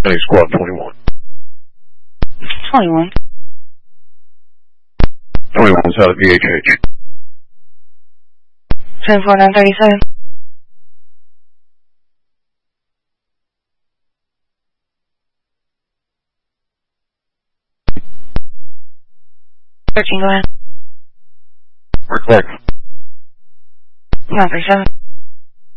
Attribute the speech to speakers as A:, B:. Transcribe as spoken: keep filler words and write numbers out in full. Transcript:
A: Hey, squad twenty-one.
B: twenty-one.
A: twenty-one's out of V H H.
B: ten four nine thirty-seven. thirteen, go ahead.
A: We're clear.
B: nine thirty-seven.